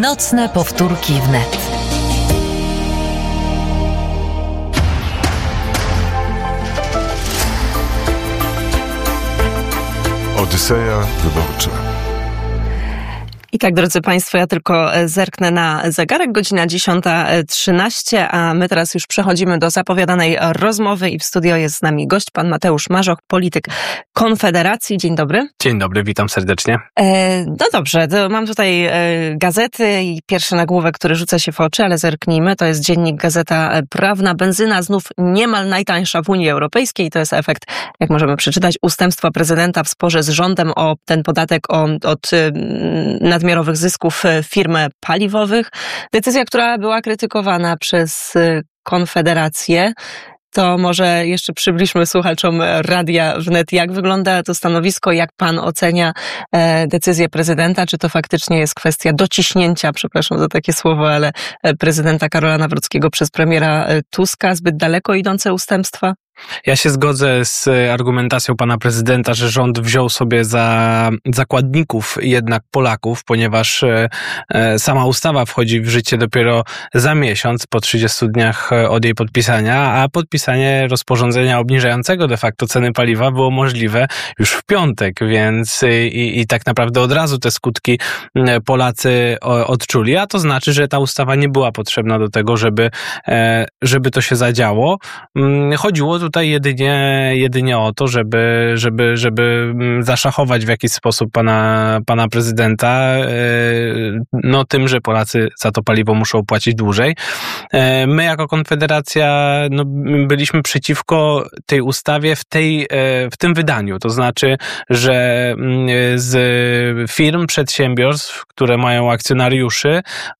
Nocne powtórki wnet. Odyseja wyborcza. I tak, drodzy Państwo, ja tylko zerknę na zegarek, godzina 10:13, a my teraz już przechodzimy do zapowiadanej rozmowy i w studio jest z nami gość, pan Mateusz Marzoch, polityk Konfederacji. Dzień dobry. Dzień dobry, witam serdecznie. No dobrze, to mam tutaj gazety i pierwszy nagłówek, który rzuca się w oczy, ale zerknijmy, to jest dziennik Gazeta Prawna. Benzyna znów niemal najtańsza w Unii Europejskiej. To jest efekt, jak możemy przeczytać, ustępstwa prezydenta w sporze z rządem o ten podatek od nadmiarowych zysków firm paliwowych. Decyzja, która była krytykowana przez Konfederację. To może jeszcze przybliżmy słuchaczom Radia Wnet, jak wygląda to stanowisko, jak pan ocenia decyzję prezydenta, czy to faktycznie jest kwestia dociśnięcia, przepraszam za takie słowo, ale prezydenta Karola Nawrockiego przez premiera Tuska, zbyt daleko idące ustępstwa? Ja się zgodzę z argumentacją pana prezydenta, że rząd wziął sobie za zakładników jednak Polaków, ponieważ sama ustawa wchodzi w życie dopiero za miesiąc, po 30 dniach od jej podpisania, a podpisanie rozporządzenia obniżającego de facto ceny paliwa było możliwe już w piątek, więc i tak naprawdę od razu te skutki Polacy odczuli, a to znaczy, że ta ustawa nie była potrzebna do tego, żeby to się zadziało. Chodziło tutaj jedynie o to, żeby zaszachować w jakiś sposób pana prezydenta, no tym, że Polacy za to paliwo muszą płacić dłużej. My jako Konfederacja byliśmy przeciwko tej ustawie w tym wydaniu, to znaczy, że z firm, przedsiębiorstw, które mają akcjonariuszy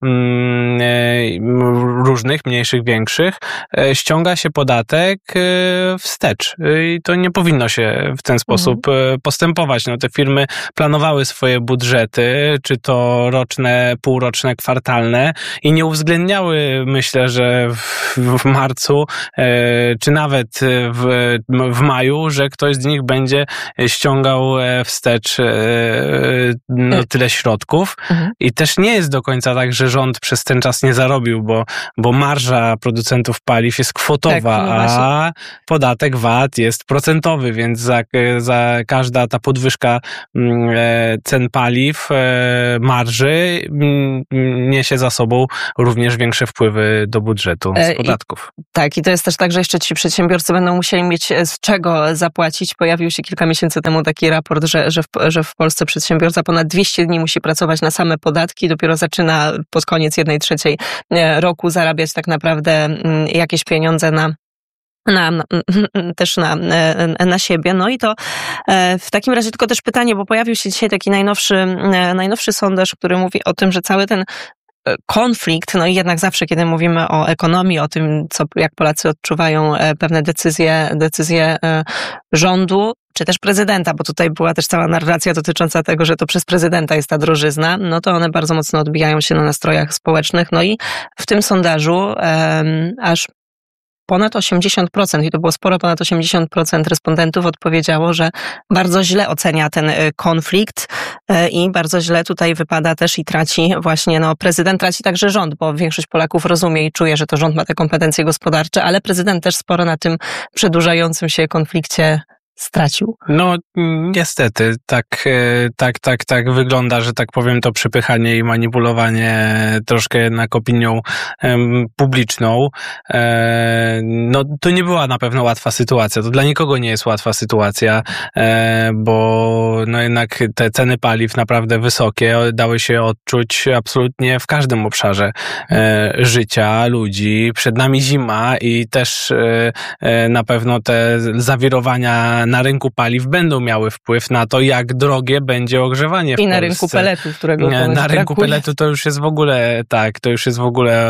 różnych, mniejszych, większych, ściąga się podatek wstecz. I to nie powinno się w ten sposób postępować. No, te firmy planowały swoje budżety, czy to roczne, półroczne, kwartalne i nie uwzględniały, myślę, że w marcu, czy nawet w maju, że ktoś z nich będzie ściągał wstecz tyle środków. I też nie jest do końca tak, że rząd przez ten czas nie zarobił, bo marża producentów paliw jest kwotowa, a podatek VAT jest procentowy, więc za każda ta podwyżka cen paliw, marży niesie za sobą również większe wpływy do budżetu z podatków. I to jest też tak, że jeszcze ci przedsiębiorcy będą musieli mieć z czego zapłacić. Pojawił się kilka miesięcy temu taki raport, że w Polsce przedsiębiorca ponad 200 dni musi pracować na same podatki, dopiero zaczyna pod koniec 1/3 roku zarabiać tak naprawdę jakieś pieniądze też na siebie. No i to w takim razie tylko też pytanie, bo pojawił się dzisiaj taki najnowszy sondaż, który mówi o tym, że cały ten konflikt, no i jednak zawsze, kiedy mówimy o ekonomii, o tym, jak Polacy odczuwają pewne decyzje rządu, czy też prezydenta, bo tutaj była też cała narracja dotycząca tego, że to przez prezydenta jest ta drożyzna, no to one bardzo mocno odbijają się na nastrojach społecznych. No i w tym sondażu aż ponad 80%, i to było sporo, ponad 80% respondentów odpowiedziało, że bardzo źle ocenia ten konflikt i bardzo źle tutaj wypada też i traci właśnie, prezydent traci także rząd, bo większość Polaków rozumie i czuje, że to rząd ma te kompetencje gospodarcze, ale prezydent też sporo na tym przedłużającym się konflikcie stracił. No niestety, tak wygląda, że tak powiem, to przepychanie i manipulowanie troszkę jednak opinią publiczną. No to nie była na pewno łatwa sytuacja, to dla nikogo nie jest łatwa sytuacja, bo no jednak te ceny paliw naprawdę wysokie dały się odczuć absolutnie w każdym obszarze życia ludzi. Przed nami zima i też na pewno te zawirowania na rynku paliw będą miały wpływ na to, jak drogie będzie ogrzewanie w Polsce. I na rynku peletu, którego na rynku brakuje. Peletu to już jest w ogóle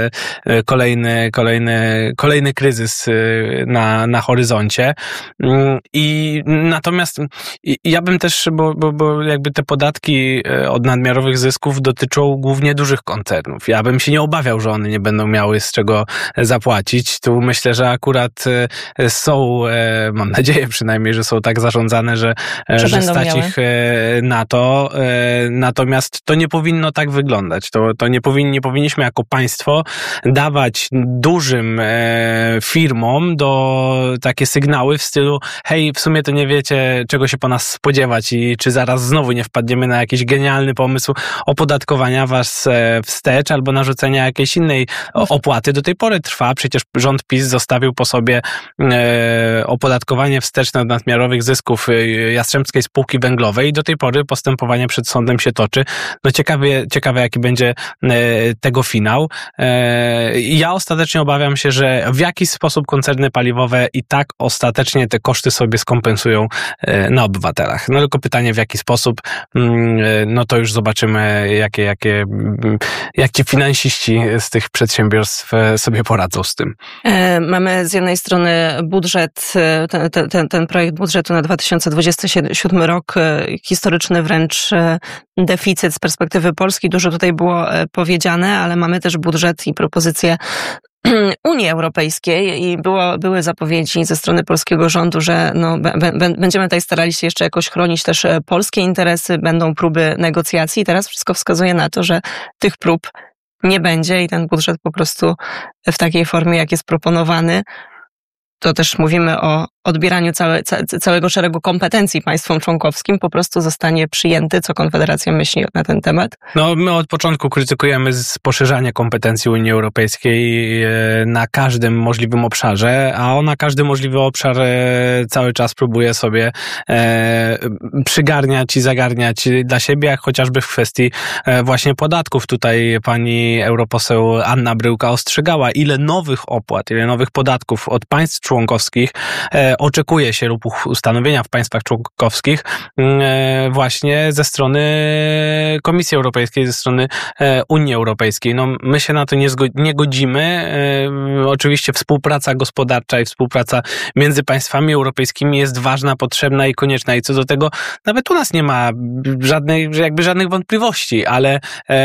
kolejny kryzys na horyzoncie. I natomiast ja bym też, bo jakby te podatki od nadmiarowych zysków dotyczą głównie dużych koncernów. Ja bym się nie obawiał, że one nie będą miały z czego zapłacić. Tu myślę, że akurat są, mam nadzieję przynajmniej, że są tak zarządzane, że będą stać miały. ich na to. Natomiast to nie powinno tak wyglądać. Nie powinniśmy jako państwo dawać dużym firmom takie sygnały w stylu hej, w sumie to nie wiecie, czego się po nas spodziewać i czy zaraz znowu nie wpadniemy na jakiś genialny pomysł opodatkowania was wstecz albo narzucenia jakiejś innej opłaty. Do tej pory trwa. Przecież rząd PiS zostawił po sobie opodatkowanie wsteczne od nadmiarowych zysków Jastrzębskiej Spółki Węglowej i do tej pory postępowanie przed sądem się toczy. No ciekawe jaki będzie tego finał. Ja ostatecznie obawiam się, że w jakiś sposób koncerny paliwowe i tak ostatecznie te koszty sobie skompensują na obywatelach. No tylko pytanie w jaki sposób, no to już zobaczymy jak ci finansiści z tych przedsiębiorstw sobie poradzą z tym. Mamy z jednej strony budżet, ten projekt budżetu na 2027 rok, historyczny wręcz deficyt z perspektywy Polski. Dużo tutaj było powiedziane, ale mamy też budżet i propozycje Unii Europejskiej i były zapowiedzi ze strony polskiego rządu, że będziemy tutaj starali się jeszcze jakoś chronić też polskie interesy, będą próby negocjacji. Teraz wszystko wskazuje na to, że tych prób nie będzie i ten budżet po prostu w takiej formie, jak jest proponowany, to też mówimy o odbieraniu całego szeregu kompetencji państwom członkowskim, po prostu zostanie przyjęty. Co Konfederacja myśli na ten temat? No, my od początku krytykujemy poszerzanie kompetencji Unii Europejskiej na każdym możliwym obszarze, a ona każdy możliwy obszar cały czas próbuje sobie przygarniać i zagarniać dla siebie, jak chociażby w kwestii właśnie podatków. Tutaj pani europoseł Anna Bryłka ostrzegała, ile nowych opłat, ile nowych podatków od państw członkowskich oczekuje się lub ustanowienia w państwach członkowskich właśnie ze strony Komisji Europejskiej, ze strony Unii Europejskiej. No, my się na to nie godzimy. Oczywiście współpraca gospodarcza i współpraca między państwami europejskimi jest ważna, potrzebna i konieczna i co do tego nawet u nas nie ma żadnych wątpliwości, ale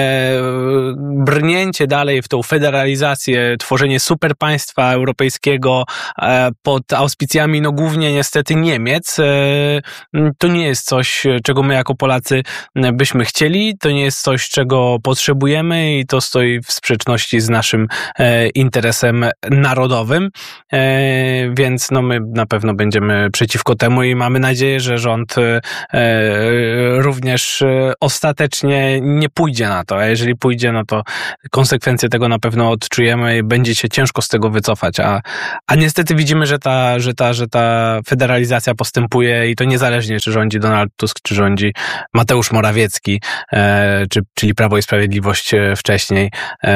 brnięcie dalej w tą federalizację, tworzenie superpaństwa europejskiego pod auspicjami głównie niestety Niemiec, to nie jest coś, czego my jako Polacy byśmy chcieli, to nie jest coś, czego potrzebujemy i to stoi w sprzeczności z naszym interesem narodowym, więc my na pewno będziemy przeciwko temu i mamy nadzieję, że rząd również ostatecznie nie pójdzie na to, a jeżeli pójdzie, no to konsekwencje tego na pewno odczujemy i będzie się ciężko z tego wycofać, a niestety widzimy, że ta federalizacja postępuje i to niezależnie, czy rządzi Donald Tusk, czy rządzi Mateusz Morawiecki, czyli Prawo i Sprawiedliwość wcześniej.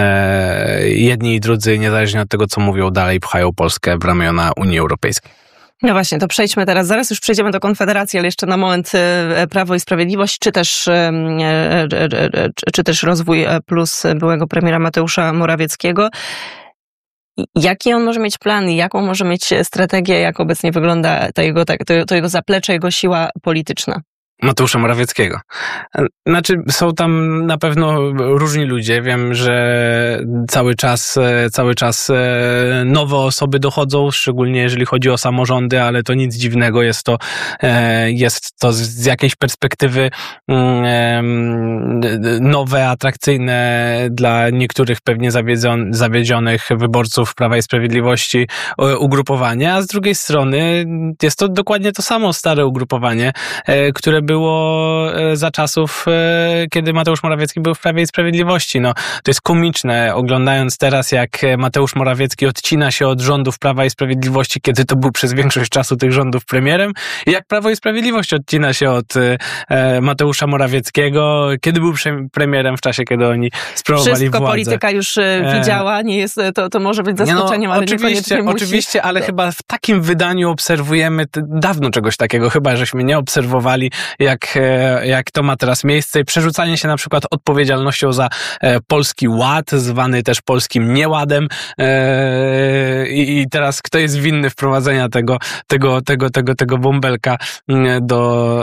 Jedni i drudzy, niezależnie od tego, co mówią, dalej pchają Polskę w ramiona Unii Europejskiej. No właśnie, to przejdźmy teraz. Zaraz już przejdziemy do Konfederacji, ale jeszcze na moment Prawo i Sprawiedliwość, czy też Rozwój Plus byłego premiera Mateusza Morawieckiego. Jaki on może mieć plan, jaką może mieć strategię, jak obecnie wygląda to jego zaplecze, jego siła polityczna? Mateusza Morawieckiego. Znaczy, są tam na pewno różni ludzie. Wiem, że cały czas nowe osoby dochodzą, szczególnie jeżeli chodzi o samorządy, ale to nic dziwnego. Jest to z jakiejś perspektywy nowe, atrakcyjne dla niektórych pewnie zawiedzionych wyborców Prawa i Sprawiedliwości ugrupowanie, a z drugiej strony jest to dokładnie to samo stare ugrupowanie, które było za czasów, kiedy Mateusz Morawiecki był w Prawie i Sprawiedliwości. No, to jest komiczne, oglądając teraz, jak Mateusz Morawiecki odcina się od rządów Prawa i Sprawiedliwości, kiedy to był przez większość czasu tych rządów premierem, i jak Prawo i Sprawiedliwość odcina się od Mateusza Morawieckiego, kiedy był premierem w czasie, kiedy oni sprawowali Wszystko władzę. Polityka już widziała, nie jest, to może być zaskoczeniem, ale niekoniecznie musi. Oczywiście, ale chyba w takim wydaniu obserwujemy dawno czegoś takiego, chyba żeśmy nie obserwowali, jak to ma teraz miejsce. Przerzucanie się na przykład odpowiedzialnością za Polski Ład, zwany też Polskim Nieładem. I teraz kto jest winny wprowadzenia tego bąbelka do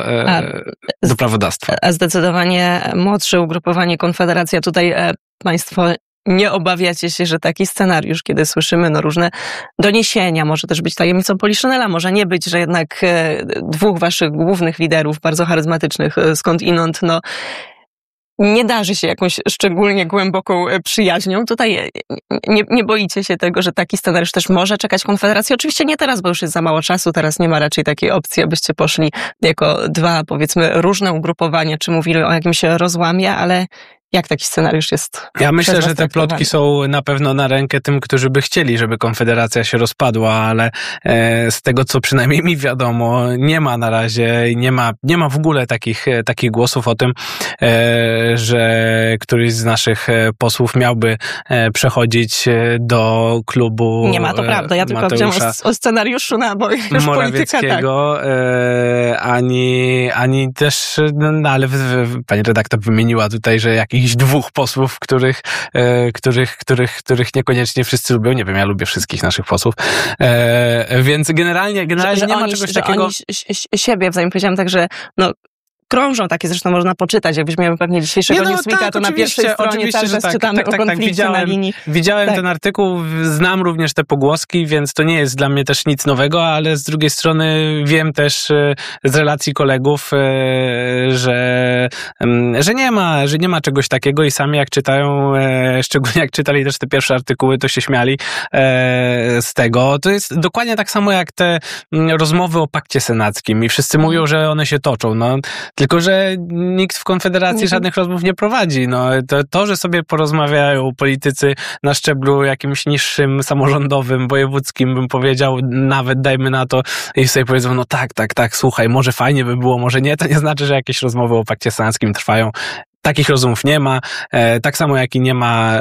prawodawstwa? A zdecydowanie młodsze ugrupowanie Konfederacja tutaj państwo nie obawiacie się, że taki scenariusz, kiedy słyszymy różne doniesienia, może też być tajemnicą Poliszynela, może nie być, że jednak dwóch waszych głównych liderów, bardzo charyzmatycznych skądinąd, nie darzy się jakąś szczególnie głęboką przyjaźnią. Tutaj nie boicie się tego, że taki scenariusz też może czekać Konfederację? Oczywiście nie teraz, bo już jest za mało czasu, teraz nie ma raczej takiej opcji, abyście poszli jako dwa, powiedzmy, różne ugrupowania, czy mówili o jakimś rozłamie, ale jak taki scenariusz jest? Ja myślę, że te plotki są na pewno na rękę tym, którzy by chcieli, żeby Konfederacja się rozpadła, ale z tego, co przynajmniej mi wiadomo, nie ma na razie, nie ma w ogóle takich głosów o tym, że któryś z naszych posłów miałby przechodzić do klubu Nie ma, to prawda. Ja tylko powiedziałam o scenariuszu bo już Morawieckiego, ani też, ale pani redaktor wymieniła tutaj, że jakichś dwóch posłów, których niekoniecznie wszyscy lubią. Nie wiem, ja lubię wszystkich naszych posłów. Więc generalnie nie ma czegoś takiego. Oni siebie wzajem powiedziałam tak, że krążą takie, zresztą można poczytać, jakbyśmy mieli pewnie dzisiejszego Newsweeka, to na pierwszej stronie cały czas czytamy o konflikcie na linii. Widziałem ten artykuł, znam również te pogłoski, więc to nie jest dla mnie też nic nowego, ale z drugiej strony wiem też z relacji kolegów, że nie ma czegoś takiego i sami jak czytają, szczególnie jak czytali też te pierwsze artykuły, to się śmiali z tego. To jest dokładnie tak samo jak te rozmowy o pakcie senackim i wszyscy mówią, że one się toczą. Tylko że nikt w Konfederacji żadnych rozmów nie prowadzi. To, że sobie porozmawiają politycy na szczeblu jakimś niższym, samorządowym, wojewódzkim, bym powiedział, nawet dajmy na to, i sobie powiedzą, tak, słuchaj, może fajnie by było, może nie, to nie znaczy, że jakieś rozmowy o pakcie senackim trwają. Takich rozmów nie ma, tak samo jak i nie ma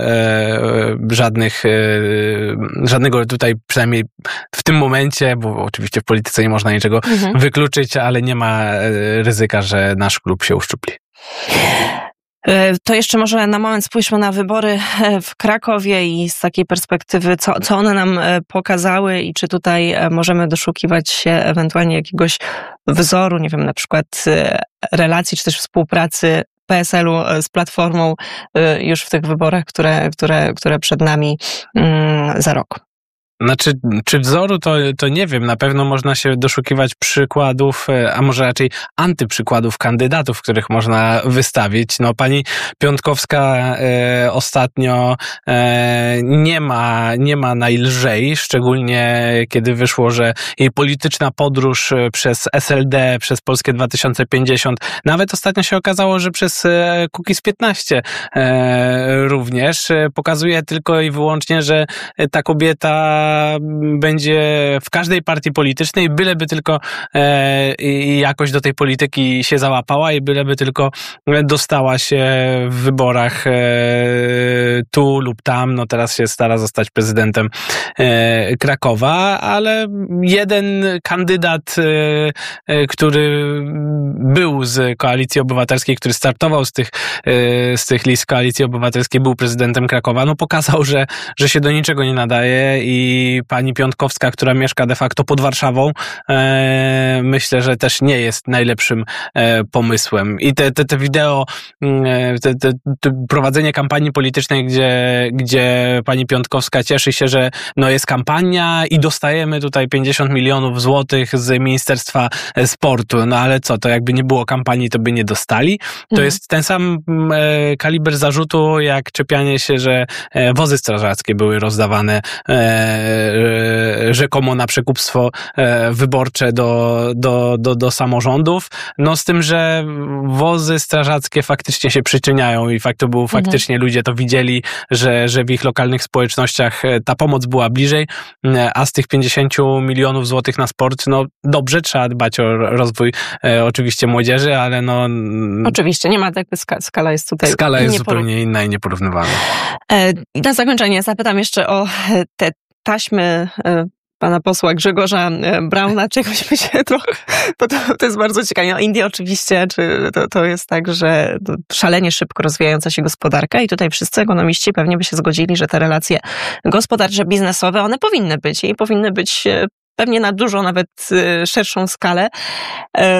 żadnego tutaj, przynajmniej w tym momencie, bo oczywiście w polityce nie można niczego wykluczyć, ale nie ma ryzyka, że nasz klub się uszczupli. To jeszcze może na moment spójrzmy na wybory w Krakowie i z takiej perspektywy, co one nam pokazały i czy tutaj możemy doszukiwać się ewentualnie jakiegoś wzoru, nie wiem, na przykład relacji, czy też współpracy PSL-u z Platformą już w tych wyborach, które przed nami za rok. Znaczy, czy wzoru, to nie wiem. Na pewno można się doszukiwać przykładów, a może raczej antyprzykładów kandydatów, których można wystawić. Pani Piontkowska ostatnio nie ma najlżej, szczególnie kiedy wyszło, że jej polityczna podróż przez SLD, przez Polskie 2050, nawet ostatnio się okazało, że przez Kukiz 15 również pokazuje tylko i wyłącznie, że ta kobieta będzie w każdej partii politycznej, byleby tylko jakoś do tej polityki się załapała i byleby tylko dostała się w wyborach tu lub tam. Teraz się stara zostać prezydentem Krakowa, ale jeden kandydat, który był z Koalicji Obywatelskiej, który startował z tych list Koalicji Obywatelskiej, był prezydentem Krakowa, pokazał, że się do niczego nie nadaje i pani Piontkowska, która mieszka de facto pod Warszawą, myślę, że też nie jest najlepszym pomysłem. I te wideo, prowadzenie kampanii politycznej, gdzie pani Piontkowska cieszy się, że jest kampania i dostajemy tutaj 50 milionów złotych z Ministerstwa Sportu. Ale co, to jakby nie było kampanii, to by nie dostali. To jest ten sam kaliber zarzutu, jak czepianie się, że wozy strażackie były rozdawane rzekomo na przekupstwo wyborcze do samorządów. Z tym, że wozy strażackie faktycznie się przyczyniają i faktycznie ludzie to widzieli, że w ich lokalnych społecznościach ta pomoc była bliżej, a z tych 50 milionów złotych na sport, dobrze, trzeba dbać o rozwój oczywiście młodzieży, ale Oczywiście, nie ma jakby skala jest tutaj... Skala jest zupełnie inna i nieporównywalna. I na zakończenie zapytam jeszcze o te taśmy pana posła Grzegorza Brauna, czegoś by się trochę, bo to jest bardzo ciekawe. Indie oczywiście, czy to jest tak, że szalenie szybko rozwijająca się gospodarka i tutaj wszyscy ekonomiści pewnie by się zgodzili, że te relacje gospodarcze, biznesowe, one powinny być i powinny być pewnie na dużo, nawet szerszą skalę.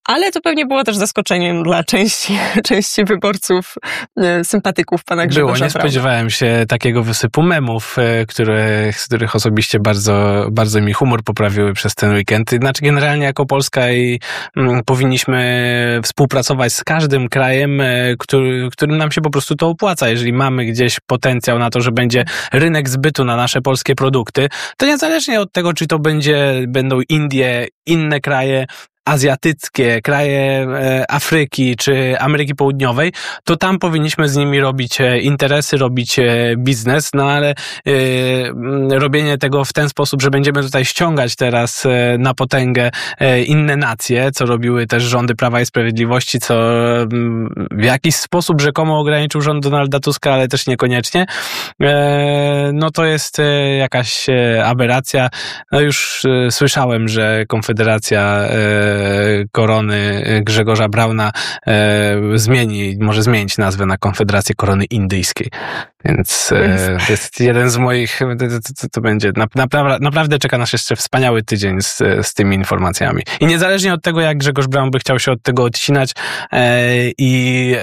ale to pewnie było też zaskoczeniem dla części wyborców, sympatyków pana Grzegorza Było, nie Brauna. spodziewałem się takiego wysypu memów, z których osobiście bardzo, bardzo mi humor poprawiły przez ten weekend. Znaczy generalnie jako Polska powinniśmy współpracować z każdym krajem, którym nam się po prostu to opłaca. Jeżeli mamy gdzieś potencjał na to, że będzie rynek zbytu na nasze polskie produkty, to niezależnie od tego, czy to będą Indie, inne kraje azjatyckie, kraje Afryki czy Ameryki Południowej, to tam powinniśmy z nimi robić interesy, robić biznes, no ale robienie tego w ten sposób, że będziemy tutaj ściągać teraz na potęgę inne nacje, co robiły też rządy Prawa i Sprawiedliwości, co w jakiś sposób rzekomo ograniczył rząd Donalda Tuska, ale też niekoniecznie, no to jest jakaś aberracja. No już słyszałem, że Konfederacja Korony Grzegorza Brauna może zmienić nazwę na Konfederację Korony Indyjskiej. Więc to jest jeden z moich, to będzie, naprawdę czeka nas jeszcze wspaniały tydzień z tymi informacjami. I niezależnie od tego, jak Grzegorz Braun by chciał się od tego odcinać i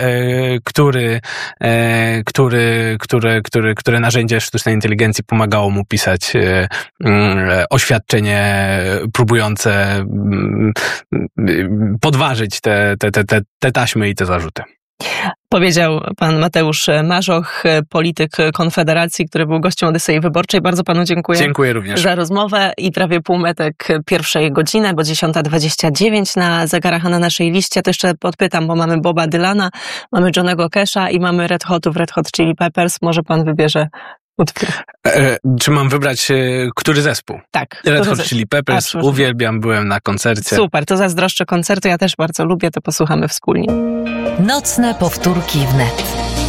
które narzędzie sztucznej inteligencji pomagało mu pisać oświadczenie próbujące podważyć te taśmy i te zarzuty. Powiedział pan Mateusz Marzoch, polityk Konfederacji, który był gościem Odysei Wyborczej. Bardzo panu dziękuję. Dziękuję również. Za rozmowę i prawie półmetek pierwszej godziny, bo 10:29 na zegarach, a na naszej liście. To jeszcze podpytam, bo mamy Boba Dylana, mamy Johnnego Casha i mamy Red Hot Chili Peppers. Może pan wybierze utwór. Czy mam wybrać który zespół? Tak. Red Hot Chili Peppers, uwielbiam, byłem na koncercie. Super, to zazdroszczę koncertu, ja też bardzo lubię, to posłuchamy wspólnie. Nocne powtórki wnet.